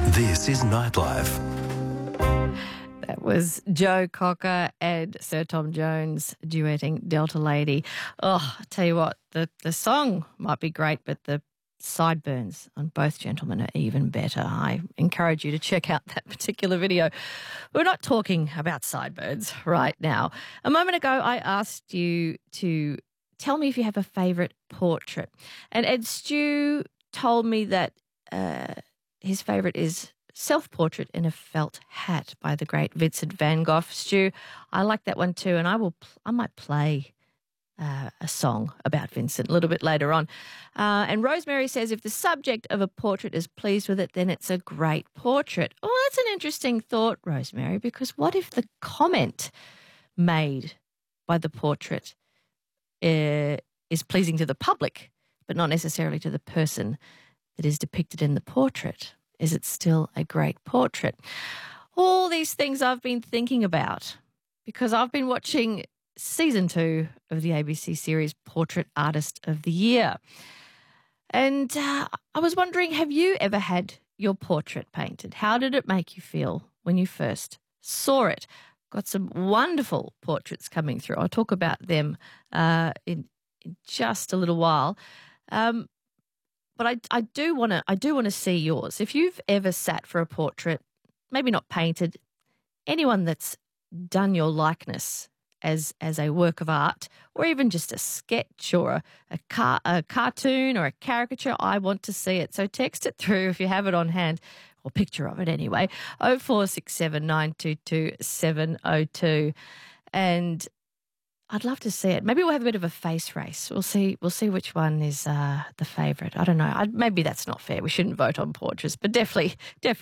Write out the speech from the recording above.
This is Nightlife. That was Joe Cocker and Sir Tom Jones duetting Delta Lady. Oh, I tell you what, the song might be great, but the sideburns on both gentlemen are even better. I encourage you to check out that particular video. We're not talking about sideburns right now. A moment ago, I asked you to tell me if you have a favourite portrait. And Ed Stew told me that his favourite is Self-Portrait in a Felt Hat by the great Vincent van Gogh. Stu, I like that one too, and I might play a song about Vincent a little bit later on. And Rosemary says if the subject of a portrait is pleased with it, then it's a great portrait. Oh, that's an interesting thought, Rosemary, because what if the comment made by the portrait is pleasing to the public, but not necessarily to the person that is depicted in the portrait? Is it still a great portrait? All these things I've been thinking about because I've been watching season 2 of the ABC series Portrait Artist of the Year. And I was wondering, have you ever had your portrait painted? How did it make you feel when you first saw it? Got some wonderful portraits coming through. I'll talk about them in just a little while. But I do want to see yours. If you've ever sat for a portrait, maybe not painted, anyone that's done your likeness as a work of art, or even just a sketch or a cartoon or a caricature, I want to see it. So text it through if you have it on hand, or picture of it anyway. 0467 922 702, and I'd love to see it. Maybe we'll have a bit of a face race. We'll see which one is the favourite. I don't know. Maybe that's not fair. We shouldn't vote on portraits, but definitely